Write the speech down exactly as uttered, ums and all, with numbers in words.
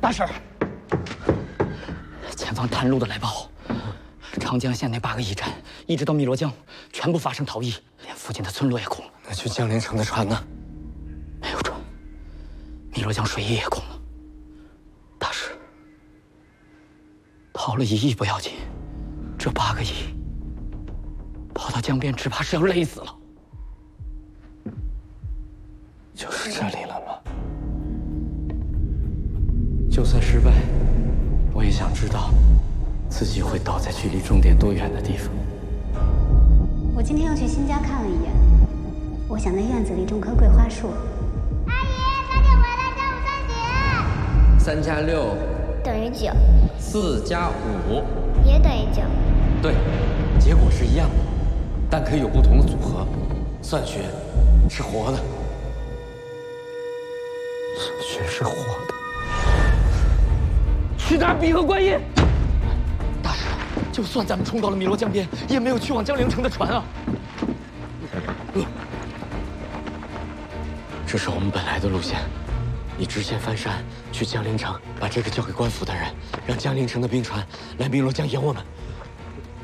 大婶，前方探路的来报，长江县内八个驿站，一直到汨罗江，全部发生逃逸，连附近的村落也空了。 那去江陵城的船呢？ 没有船，汨罗江水域也空了。大师，逃了一亿不要紧，这八个亿跑到江边，只怕是要累死了。 就是这里了吗？就算失败，我也想知道自己会倒在距离终点多远的地方。 我今天又去新家看了一眼，我想在院子里种棵桂花树。 阿姨，快点回来教我算学。 三加六等于九。 四加五也等于九。 对，结果是一样的，但可以有不同的组合。算学是活的，算学是活的。 去拿笔和观音。大师，就算咱们冲到了汨罗江边，也没有去往江陵城的船啊。 这是我们本来的路线，你直线翻山去江陵城，把这个交给官府的人，让江陵城的兵船来汨罗江迎我们。